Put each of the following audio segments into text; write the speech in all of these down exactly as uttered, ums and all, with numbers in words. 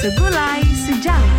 Segulai Sejarah.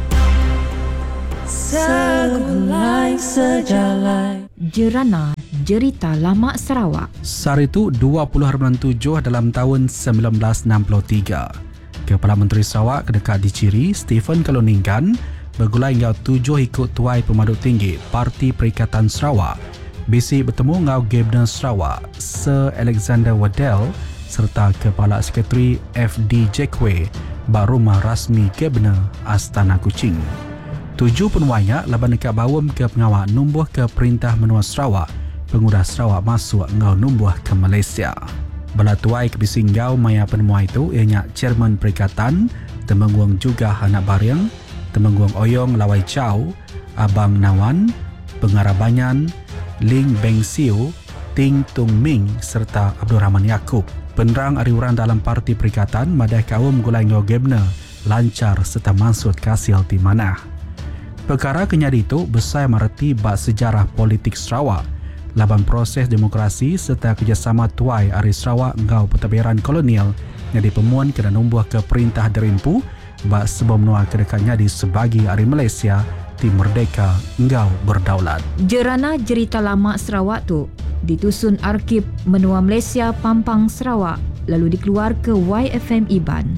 Segulai Sejarah. Jerana Jerita Lama Sarawak. Saritu dua puluh hari bulan tujuh dalam tahun sembilan belas enam puluh tiga. Kepala Menteri Sarawak kedekat diciri Stephen Kaloningkan bergulai ngau tujuh ikut tuai pemaduk tinggi Parti Perikatan Sarawak. Bisi bertemu ngau Gabner Sarawak Sir Alexander Waddell serta Kepala Sekretari F D Jackway bak rumah rasmi Gabner Astana Kuching. Tujuh penuainya laban dekat bawam ke pengawak numbuh ke Perintah Menua Sarawak, pengudah Sarawak masuk ngau numbuh ke Malaysia. Bala tuai ke bisinggau maya penemuan itu ianya Chairman Perikatan, Temenggung juga anak Bariang, Temenggung Oyong Lawai Chow, Abang Nawan, Pengarah Banyan, Ling Beng Siu, Ting Tung Ming serta Abdul Rahman Yaakob. Penerang ariuran dalam Parti Perikatan madai kaum gulai ngau Gabner lancar serta mansut kasil di mana. Perkara kenyadi itu besar mereti bak sejarah politik Sarawak, laban proses demokrasi serta kerjasama tuai Ari Sarawak ngau pentadbiran kolonial yang dipemuan kena numbuh ke Perintah Derimpu bak sebelum menua kedekatnya di sebagi Ari Malaysia di merdeka ngau berdaulat. Jerana Jerita Lama Sarawak tu ditusun Arkib Menua Malaysia Pampang Sarawak lalu dikeluar ke Y F M Iban.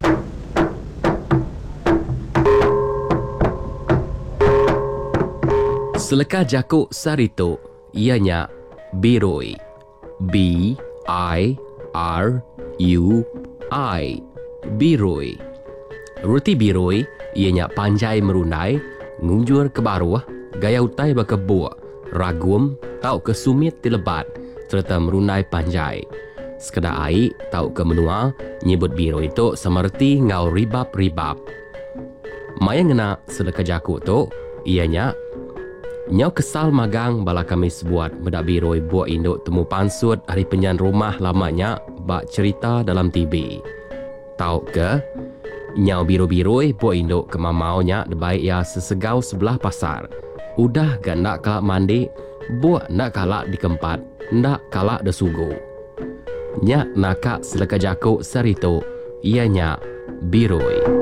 Seleka jakuk Sarito, ianya Biroi. B I R U I. Biroi. Ruti Biroi, ianya panjai merunai, ngunjur ke baruah, gaya utai bakebua, ragum, tau ke sumit tilebat, serta merunai panjai. Sekedar air, tau ke menua, nyebut Biroi itu semerti ngau ribab-ribab. Maya ngena seleka jakuk tu, ianya nyau kesal magang bala kami sebuat bedak Biroi buat induk temu pansut hari penyan rumah lamanya bak cerita dalam T V. Tahu ke? Nyau Biroi-Biroi buat induk ke mamaunya debaik ya sesegau sebelah pasar. Udah gak nak kalak mandi, buat nak kalak di kempat, nak kalak de sugu. Nyak nakak seleka jakuk Sarito, ianya Biroi.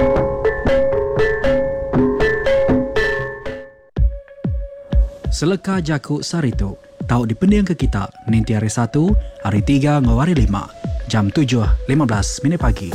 Seleka jakuk Sarito, tahu dipending ke kita ninti hari satu, hari tiga, ngawari lima, jam tujuh lima belas minit pagi.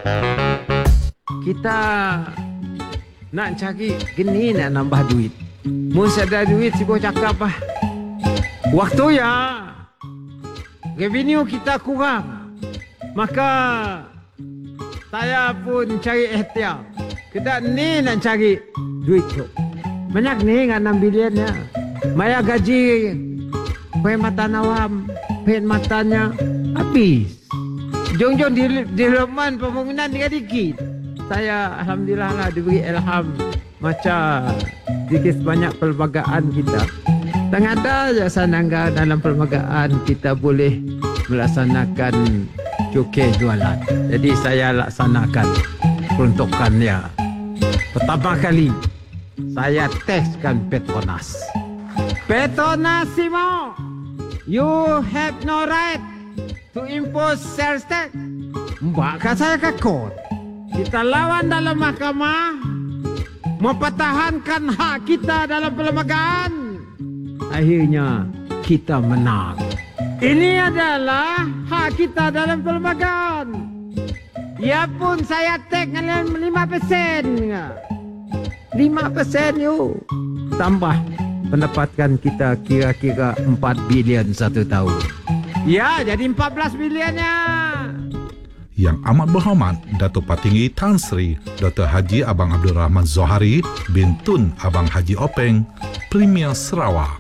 Kita nak cari gini nak nambah duit. Mesti ada duit si bos cakap apa? Waktu ya, revenue kita kurang. Maka saya pun cari ikhtiar. Kita ni nak cari duit tu. Banyak ni dengan enam bilion ya. Maya gaji perkhidmatan awam, perkhidmatannya habis. Jong-jong di development pembangunan dikit-dikit. Saya alhamdulillah lah diberi ilham macam sedikit banyak perlembagaan kita. Dan ada je sanangga dalam perlembagaan kita boleh melaksanakan cukai jualan. Jadi saya laksanakan peruntukannya. Pertama kali saya teskan Petronas. Petronasimo, you have no right to impose sales tax. Maka saya ke court. Kita lawan dalam mahkamah, mempertahankan hak kita dalam perlembagaan. Akhirnya kita menang. Ini adalah hak kita dalam perlembagaan. Ya pun saya tax dengan lima persen. lima persen you. Tambah pendapatan kita kira-kira empat bilion satu tahun. Ya, jadi empat belas bilionnya. Yang amat berhormat Datuk Patinggi Tan Sri Doktor Haji Abang Abdul Rahman Zohari bin Tun Abang Haji Openg, Premier Sarawak.